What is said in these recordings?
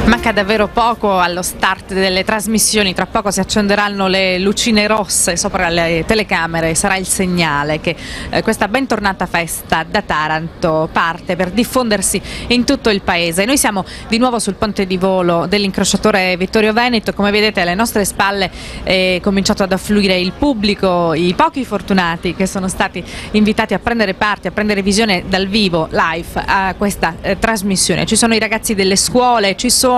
Manca davvero poco allo start delle trasmissioni, tra poco si accenderanno le lucine rosse sopra le telecamere, sarà il segnale che questa bentornata festa da Taranto parte per diffondersi in tutto il paese. Noi siamo di nuovo sul ponte di volo dell'incrociatore Vittorio Veneto, come vedete alle nostre spalle è cominciato ad affluire il pubblico, i pochi fortunati che sono stati invitati a prendere parte, a prendere visione dal vivo, live a questa trasmissione. Ci sono i ragazzi delle scuole, ci sono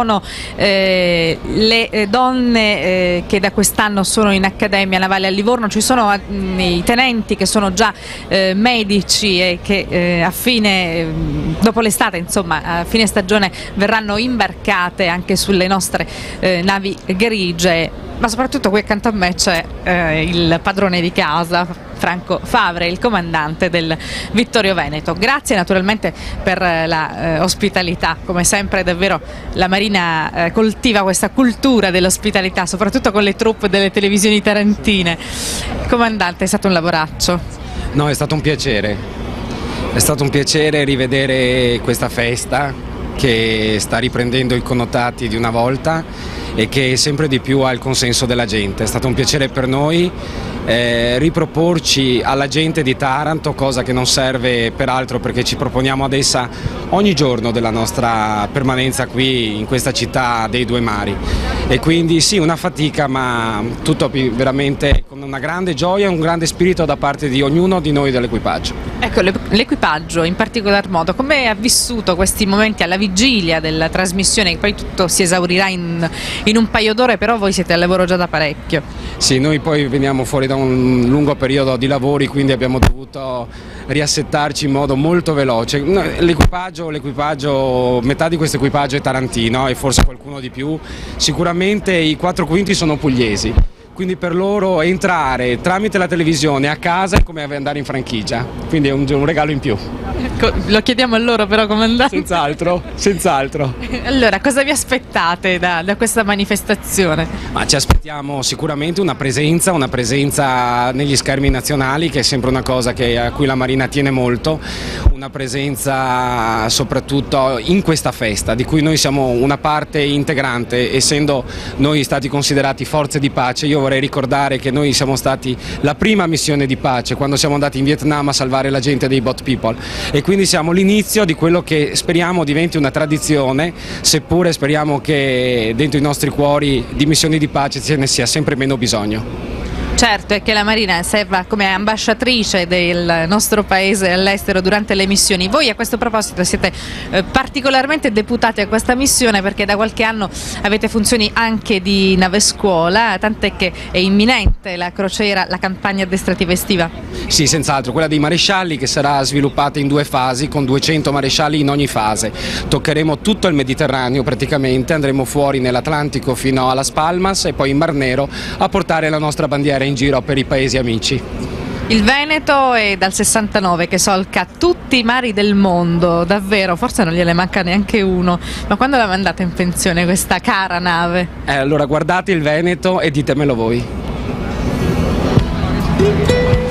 le donne che da quest'anno sono in Accademia Navale a Livorno, ci sono i tenenti che sono già medici e che dopo l'estate, insomma, a fine stagione verranno imbarcate anche sulle nostre navi grigie. Ma soprattutto qui accanto a me c'è il padrone di casa, Franco Favre, il comandante del Vittorio Veneto. Grazie naturalmente per la ospitalità, come sempre davvero la Marina coltiva questa cultura dell'ospitalità, soprattutto con le troupe delle televisioni tarantine. Comandante, è stato un lavoraccio. No, è stato un piacere rivedere questa festa che sta riprendendo i connotati di una volta e che sempre di più ha il consenso della gente. È stato un piacere per noi riproporci alla gente di Taranto, cosa che non serve peraltro perché ci proponiamo ad essa ogni giorno della nostra permanenza qui in questa città dei due mari. E quindi sì, una fatica, ma tutto veramente con una grande gioia e un grande spirito da parte di ognuno di noi dell'equipaggio. Ecco, l'equipaggio in particolar modo, come ha vissuto questi momenti alla vigilia della trasmissione, che poi tutto si esaurirà in un paio d'ore, però voi siete al lavoro già da parecchio. Sì, noi poi veniamo fuori da un lungo periodo di lavori, quindi abbiamo dovuto riassettarci in modo molto veloce. L'equipaggio, metà di questo equipaggio è tarantino e forse qualcuno di più, sicuramente i 4/5 sono pugliesi. Quindi per loro entrare tramite la televisione a casa è come andare in franchigia, quindi è un regalo in più. Lo chiediamo a loro però, comandante. Senz'altro. Allora, cosa vi aspettate da questa manifestazione? Ma ci aspettiamo sicuramente una presenza negli schermi nazionali, che è sempre una cosa a cui la Marina tiene molto, una presenza soprattutto in questa festa, di cui noi siamo una parte integrante, essendo noi stati considerati forze di pace. Io vorrei ricordare che noi siamo stati la prima missione di pace quando siamo andati in Vietnam a salvare la gente dei Boat People, e quindi siamo l'inizio di quello che speriamo diventi una tradizione, seppure speriamo che dentro i nostri cuori di missioni di pace ce ne sia sempre meno bisogno. Certo, è che la Marina serva come ambasciatrice del nostro paese all'estero durante le missioni. Voi a questo proposito siete particolarmente deputati a questa missione perché da qualche anno avete funzioni anche di nave scuola, tant'è che è imminente la crociera, la campagna addestrativa estiva. Sì, senz'altro, quella dei marescialli, che sarà sviluppata in 2 fasi con 200 marescialli in ogni fase. Toccheremo tutto il Mediterraneo praticamente, andremo fuori nell'Atlantico fino a Las Palmas e poi in Mar Nero a portare la nostra bandiera in giro per i paesi amici. Il Veneto è dal 69 che solca tutti i mari del mondo, davvero, forse non gliene manca neanche uno. Ma quando la mandate in pensione questa cara nave? Allora guardate il Veneto e ditemelo voi.